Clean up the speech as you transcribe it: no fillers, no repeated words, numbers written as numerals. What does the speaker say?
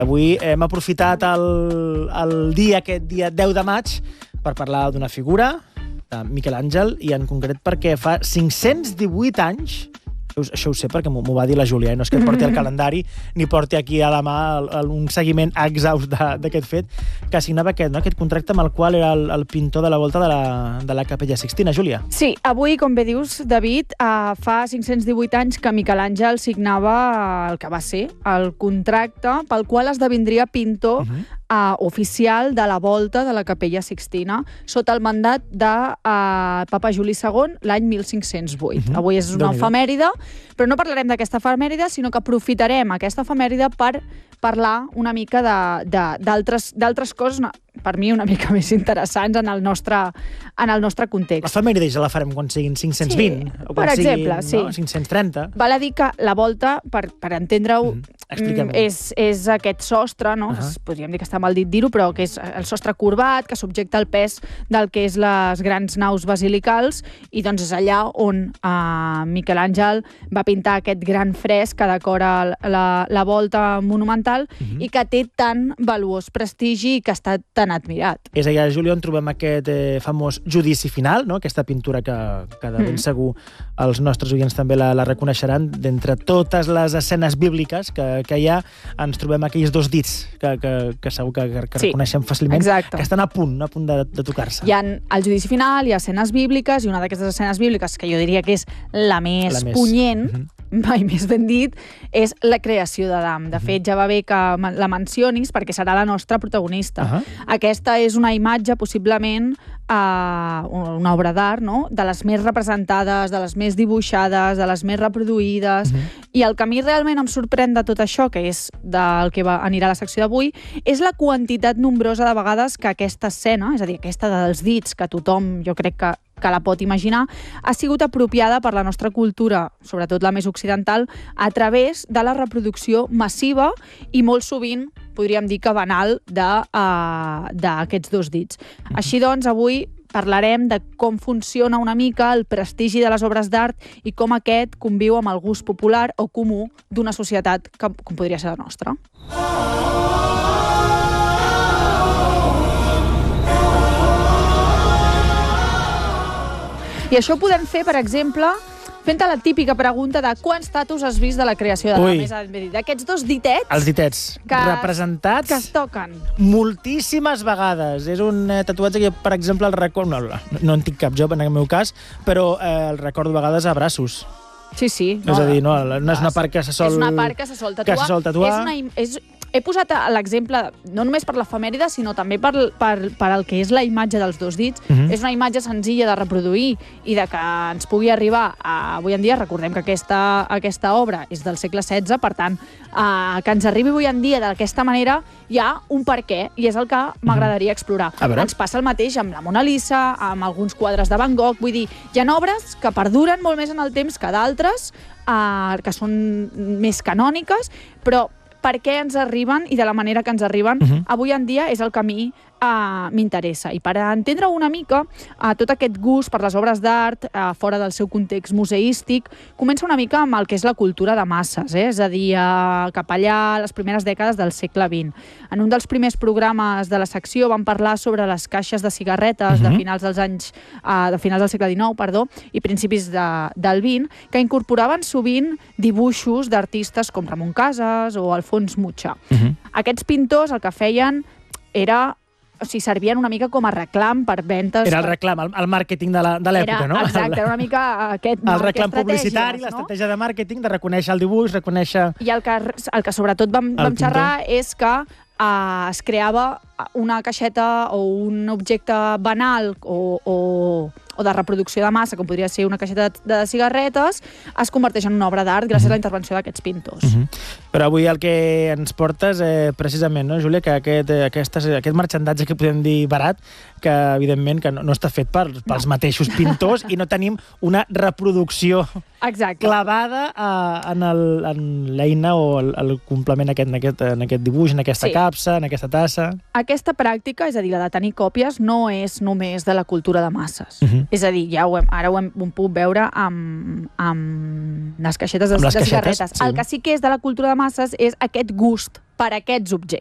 Avui hem aprofitat el dia, aquest dia 10 de maig, per parlar d'una figura, de Miquel Àngel, i en concret perquè fa 518 anys, això ho sé perquè m'ho va dir la Júlia, no és que et porti el calendari ni porti aquí a la mà un seguiment exhaust d'aquest fet, que signava aquest contracte amb el qual era el pintor de la volta de la Capella Sixtina. Júlia. Sí, avui, com bé dius, David, fa 518 anys que Miquel Àngel signava el que va ser el contracte pel qual esdevindria pintor oficial de la volta de la Capella Sixtina sota el mandat de Papa Juli II l'any 1508. Avui és una efemèride, però no parlarem d'aquesta efemèride, sinó que aprofitarem aquesta efemèride per parlar una mica d'altres coses, per mi una mica més interessants en el nostre context. L'efemèride ja la farem quan siguin 520, sí, o quan per exemple, siguin 530. Val a dir que la volta, per entendre-ho, és aquest sostre, no? Podríem dir que està mal dit dir-ho, però que és el sostre corbat, que subjecta el pes del que és les grans naus basilicals, i doncs és allà on Miquel Àngel va pintar aquest gran fresc que decora la volta monumental i que té tan valuós prestigi i que està tan admirat. És allà, Júlia, on trobem aquest famós judici final, no? Aquesta pintura que de ben segur els nostres oients també la reconeixeran. D'entre totes les escenes bíbliques que hi ha, ens trobem aquells dos dits que segur que reconeixem fàcilment, que estan a punt de tocar-se. Hi ha el judici final, hi ha escenes bíbliques, i una d'aquestes escenes bíbliques, que jo diria que és la més punyent, mai més ben dit, és la creació d'Adam. De fet, ja va bé que la mencionis perquè serà la nostra protagonista. Aquesta és una imatge, possiblement, una obra d'art, no? De les més representades, de les més dibuixades, de les més reproduïdes. I el que a mi realment em sorprèn de tot això, que és del que anirà a la secció d'avui, és la quantitat nombrosa de vegades que aquesta escena, és a dir, aquesta dels dits, que tothom, jo crec que la pot imaginar, ha sigut apropiada per la nostra cultura, sobretot la més occidental, a través de la reproducció massiva i molt sovint, podríem dir que banal, d'aquests dos dits. Així doncs, avui parlarem de com funciona una mica el prestigi de les obres d'art i com aquest conviu amb el gust popular o comú d'una societat com podria ser la nostra. I això ho podem fer, per exemple, fent-te la típica pregunta de quants tatus has vist de la creació de l'Adam. D'aquests dos ditets... Els ditets representats... Que es toquen. Moltíssimes vegades. És un tatuatge que, per exemple, el recordo... No en tinc cap jo, en el meu cas, però el recordo a vegades a braços. Sí. És a dir, no és una part que se sol... És una part que se sol tatuar. He posat l'exemple, no només per l'efemèride, sinó també per el que és la imatge dels dos dits. És una imatge senzilla de reproduir i de que ens pugui arribar avui en dia. Recordem que aquesta obra és del segle XVI, per tant, que ens arribi avui en dia d'aquesta manera hi ha un per què, i és el que m'agradaria explorar. Ens passa el mateix amb la Mona Lisa, amb alguns quadres de Van Gogh. Vull dir, hi ha obres que perduren molt més en el temps que d'altres, que són més canòniques, però per què ens arriben i de la manera que ens arriben avui en dia és el que a mi m'interessa. I per entendre una mica tot aquest gust per les obres d'art fora del seu context museístic, comença una mica amb el que és la cultura de masses, és a dir, cap allà a les primeres dècades del segle XX. En un dels primers programes de la secció vam parlar sobre les caixes de cigarretes de finals del segle XIX, i principis del XX, que incorporaven sovint dibuixos d'artistes com Ramon Casas o Alfons Mucha. Aquests pintors el que feien era... O sigui, servien una mica com a reclam per ventes... Era el reclam, el màrqueting de l'època, no? Exacte, era una mica aquest... El reclam publicitari, l'estratègia de màrqueting, de reconèixer el dibuix, reconèixer... I el que sobretot vam xerrar és que es creava una caixeta o un objecte banal o de reproducció de massa, com podria ser una caixeta de cigarretes, es converteix en una obra d'art gràcies a la intervenció d'aquests pintors. Però avui el que ens portes precisament, no, Júlia, que aquest marxandatge que podem dir barat, que evidentment que no està fet pels mateixos pintors i no tenim una reproducció clavada en l'eina o el complement en aquest dibuix, en aquesta capsa, en aquesta tassa. Aquesta pràctica, és a dir, la de tenir còpies, no és només de la cultura de masses. És a dir, ara ho hem pogut veure amb les caixetes de cigarretes. Sí. El que sí que és de la cultura de masses és aquest gust per aquests objectes.